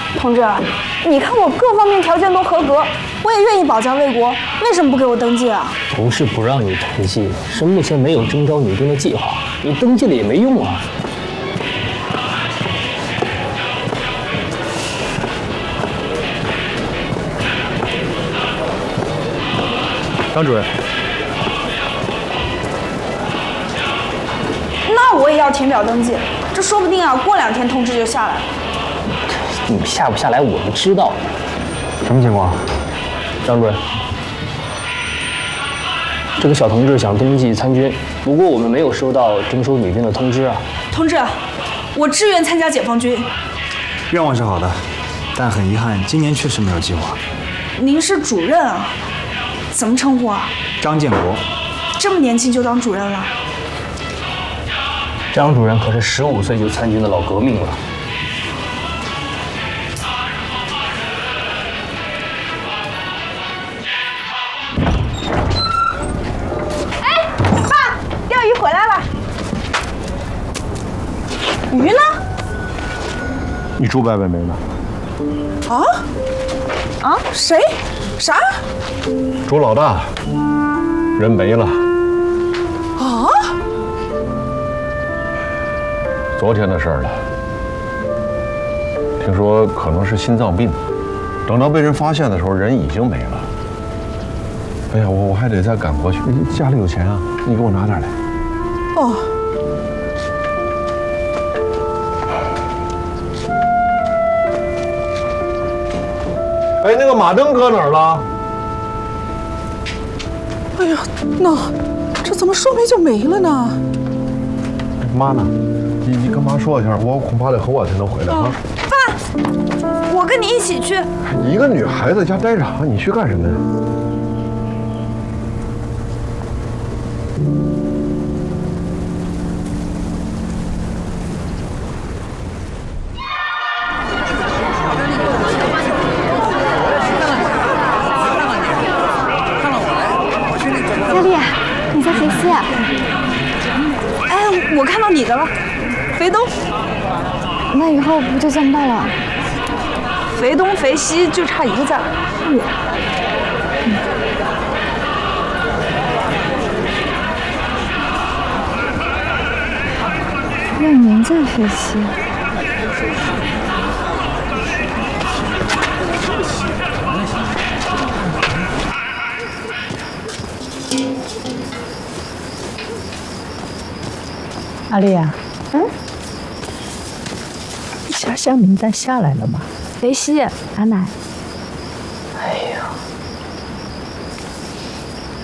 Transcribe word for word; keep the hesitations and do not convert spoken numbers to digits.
同志，你看我各方面条件都合格，我也愿意保家卫国，为什么不给我登记啊？ 不是不让你登记，是目前没有征召女兵的计划，你登记了也没用啊。 张主任， 那我也要填表登记，这说不定啊，过两天通知就下来了。 你下不下来我们知道。 什么情况？ 张主任，这个小同志想登记参军，不过我们没有收到征收女兵的通知啊。 同志，我志愿参加解放军。 愿望是好的，但很遗憾，今年确实没有计划。 您是主任啊？怎么称呼啊？ 张建国。 这么年轻就当主任了？ 张主任可是十五岁就参军的老革命了。 哎，爸，钓鱼回来了。鱼呢？ 你朱伯伯没呢？ 啊？啊？谁？啥？ 朱老大人没了。 啊？ 昨天的事儿了。听说可能是心脏病，等到被人发现的时候，人已经没了。哎呀，我我还得再赶过去。家里有钱啊，你给我拿点来。 哦。 哎，那个马灯搁哪儿了？ 哎呀，那这怎么说没就没了呢？ 妈呢？你你跟妈说一下，我恐怕得很晚才能回来啊。 爸，我跟你一起去。 一个女孩子家待着，你去干什么呀？ 我看到你的了，肥东。 那以后不就见不到了？ 肥东肥西就差一个字儿。嗯。 那您在肥西？ 阿丽呀， 嗯， 家乡名单下来了吗？ 肥西，阿奶。 哎呀，